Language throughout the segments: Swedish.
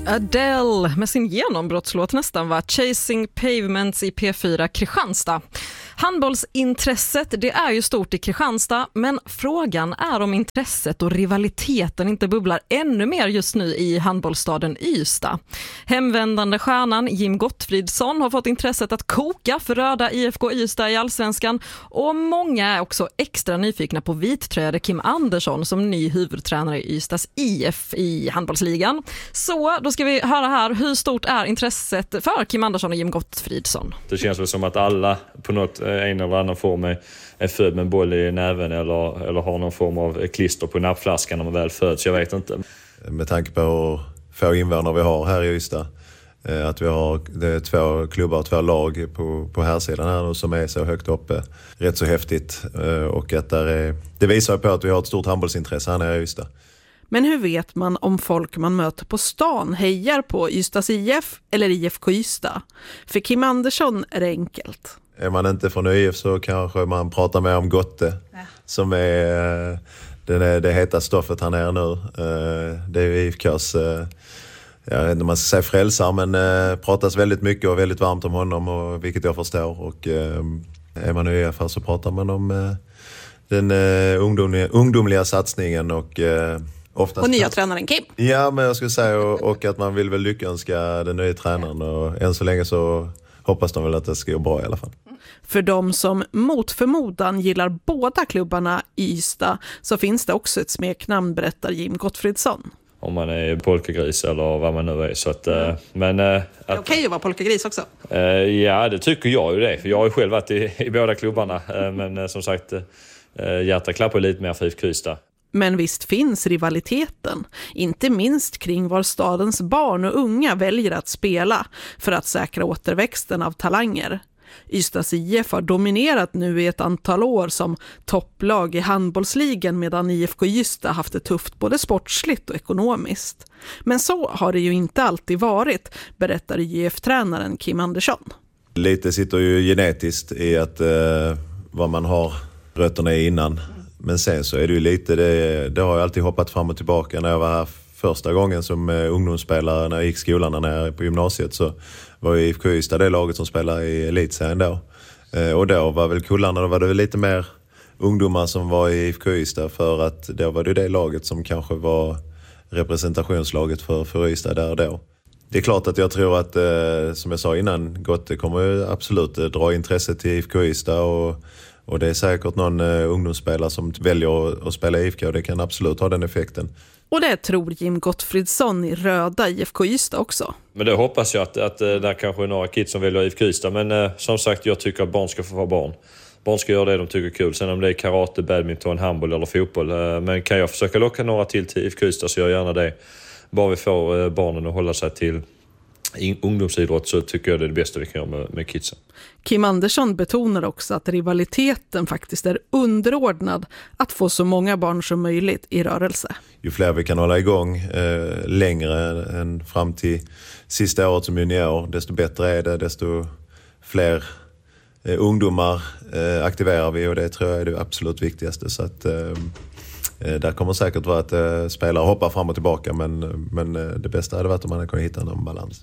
Adele med sin genombrottslåt nästan var Chasing Pavements i P4 Kristianstad. Handbollsintresset, det är ju stort i Kristianstad, men frågan är om intresset och rivaliteten inte bubblar ännu mer just nu i handbollsstaden Ystad. Hemvändande stjärnan Jim Gottfridsson har fått intresset att koka för röda IFK Ystad i Allsvenskan, och många är också extra nyfikna på vittröjade Kim Andersson som ny huvudtränare i Ystads IF i handbollsligan. Så då ska vi höra här, hur stort är intresset för Kim Andersson och Jim Gottfridsson? Det känns väl som att alla på något en eller annan form är född med en boll i näven eller har någon form av klister på nappflaskan när man väl föds, jag vet inte. Med tanke på hur få invånare vi har här i Ystad, att vi har 2 klubbar och 2 lag på här sidan här som är så högt uppe, rätt så häftigt, och att det visar på att vi har ett stort handbollsintresse här i Ystad. Men hur vet man om folk man möter på stan hejar på Ystads IF eller IFK Ystad? För Kim Andersson är det enkelt. Är man inte från IF så kanske man pratar mer om Gotte, som är det heta stoffet han är nu. Det är ju IFKs, jag vet inte om man ska säga frälsar, men pratas väldigt mycket och väldigt varmt om honom, och vilket jag förstår. Och är man i IF så pratar man om den ungdomliga satsningen och och nya tränaren Kim. Ja, men jag skulle säga och att man vill väl lyckönska den nya tränaren, och än så länge så hoppas de väl att det ska gå bra i alla fall. För de som mot förmodan gillar båda klubbarna i Ystad så finns det också ett smeknamn, berättar Jim Gottfridsson. Om man är polkagris eller vad man nu är. Så att, men, det är okej att vara polkagris också? Ja, det tycker jag ju det. För jag har ju själv varit i båda klubbarna. Men som sagt, hjärtat klappar lite mer för IFK Ystad. Men visst finns rivaliteten, inte minst kring var stadens barn och unga väljer att spela för att säkra återväxten av talanger. Ystads IF har dominerat nu i ett antal år som topplag i handbollsligan, medan IFK Ystad haft det tufft både sportsligt och ekonomiskt. Men så har det ju inte alltid varit, berättar IF-tränaren Kim Andersson. Lite sitter ju genetiskt i att vad man har rötterna i innan. Men sen så är det ju lite, det har jag alltid hoppat fram och tillbaka. När jag var här första gången som ungdomsspelare, när jag gick skolan, när jag på gymnasiet, så var ju IFK Ystad det laget som spelade i elitserien då. Och då var väl kullarna, då var det väl lite mer ungdomar som var i IFK Ystad, för att då var det laget som kanske var representationslaget för Ystad där och då. Det är klart att jag tror att, som jag sa innan, Gotte kommer ju absolut dra intresse till IFK Ystad, och det är säkert någon ungdomsspelare som väljer att spela IFK, och det kan absolut ha den effekten. Och det tror Jim Gottfridsson i röda IFK Ystad också. Men det hoppas jag att där kanske är några kids som väljer IFK Ystad. Men som sagt, jag tycker att barn ska få vara barn. Barn ska göra det de tycker är kul. Sen om det är karate, badminton, handboll eller fotboll. Men kan jag försöka locka några till IFK Ystad så gör jag gärna det. Bara vi får barnen att hålla sig till ungdomsidrott, så tycker jag det är det bästa vi kan göra med kidsen. Kim Andersson betonar också att rivaliteten faktiskt är underordnad att få så många barn som möjligt i rörelse. Ju fler vi kan hålla igång längre än fram till sista året som junior, desto bättre är det, desto fler ungdomar aktiverar vi, och det tror jag är det absolut viktigaste. Så att där kommer säkert vara att spelare hoppar fram och tillbaka, men det bästa hade varit om man kunde hitta någon balans.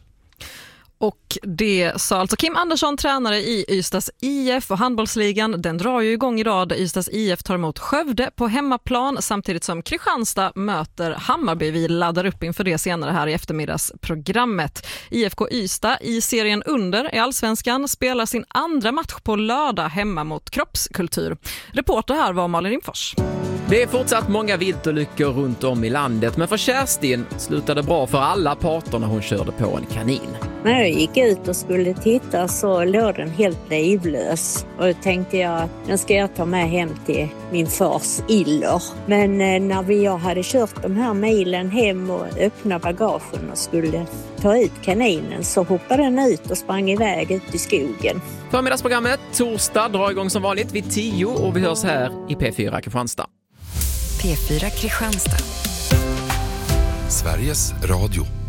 Och det sa alltså Kim Andersson, tränare i Ystads IF, och handbollsligan den drar ju igång idag där Ystads IF tar emot Skövde på hemmaplan samtidigt som Kristianstad möter Hammarby. Vi laddar upp inför det senare här i eftermiddagsprogrammet. IFK Ystad i serien under i Allsvenskan spelar sin andra match på lördag hemma mot Kroppskultur. Reporter här var Malin Rimfors. Det är fortsatt många viltolyckor runt om i landet, men för Kerstin slutade bra för alla parter när hon körde på en kanin. När jag gick ut och skulle titta så låg den helt livlös. Och då tänkte jag att den ska jag ta med hem till min fars iller. Men när jag hade kört de här milen hem och öppnade bagagen och skulle ta ut kaninen, så hoppade den ut och sprang iväg ut i skogen. Förmiddagsprogrammet torsdag drar igång som vanligt vid 10, och vi hörs här i P4 Kristianstad. P4 Kristianstad. Sveriges Radio.